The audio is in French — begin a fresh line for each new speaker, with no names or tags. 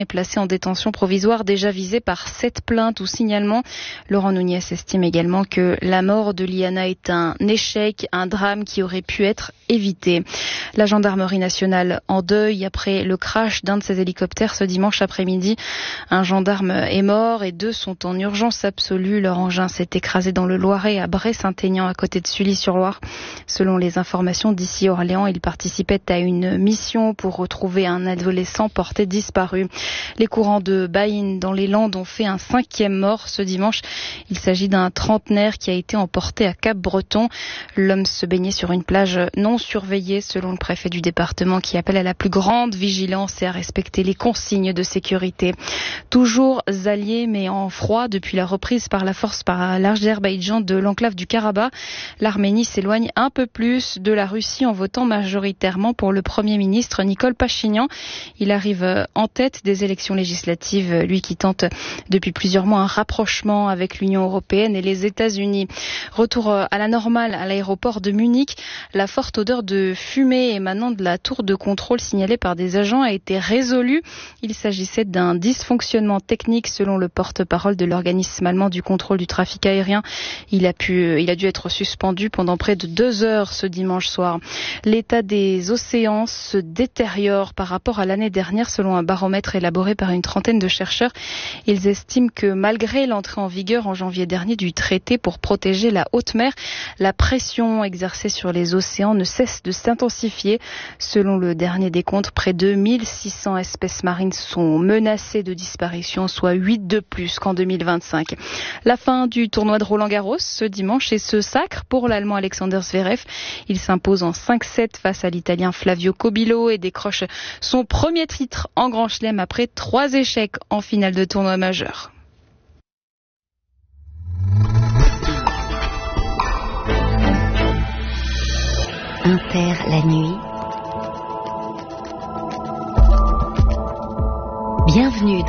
est placé en détention provisoire, déjà visé par 7 plaintes ou signalements. Laurent Nunez estime également que la mort de Liana est un échec, un drame qui aurait pu être évité. La gendarmerie nationale en deuil après le crash d'un de ses hélicoptères ce dimanche après-midi. Un gendarme est mort et 2 sont en urgence absolue. Leur engin s'est écrasé dans le Loiret à Bray-Saint-Aignan à côté de Sully-sur-Loire. Selon les informations d'ici Orléans, ils participaient à une mission pour retrouver un adolescent porté disparu. Les courants de Baïne dans les Landes ont fait un 5e mort ce dimanche. Il s'agit d'un trentenaire qui a été emporté à Cap-Breton. L'homme se baignait sur une plage non surveillée selon le préfet du département qui appelle à la plus grande vigilance et à respecter les consignes de sécurité. Toujours alliés mais en froid depuis la reprise par la force par l'Azerbaïdjan de l'enclave du Karabakh, l'Arménie s'éloigne un peu plus de la Russie en votant majoritairement pour le Premier ministre Nikol Pachinian. Il arrive en tête des élections législatives, lui qui tente depuis plusieurs mois un rapprochement avec l'Union européenne et les États-Unis. Retour à la normale à l'aéroport de Munich. La forte odeur de fumée émanant de la tour de contrôle signalée par des agents a été résolue. Il s'agissait d'un dysfonctionnement technique selon le porte-parole de l'organisme allemand du contrôle du trafic aérien. Il a dû être suspendu pendant près de 2 heures ce dimanche soir. L'état des océans se détériore par rapport à l'année dernière selon un baromètre élaboré par une trentaine de chercheurs. Ils estiment que malgré l'entrée en vigueur en janvier dernier du traité pour protéger la haute mer, la pression exercée sur les océans ne cesse de s'intensifier. Selon le dernier décompte, près de 1600 espèces marines sont menacées de disparition, soit 8 de plus qu'en 2025. La fin du tournoi de Roland-Garros ce dimanche et ce sacre pour l'Allemand Alexander Zverev. Il s'impose en 5-7 face à l'Italien Flavio Cobillo et décroche son premier titre en Grand Chelem après 3 échecs en finale de tournoi majeur.
Inter la nuit. Bienvenue